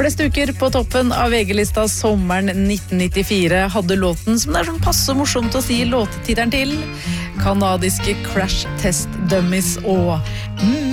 Flest uker på toppen av VG-lista sommeren 1994 hadde låten som det sånn passe morsomt å si låttiteren til, kanadiske Crash Test Dummies og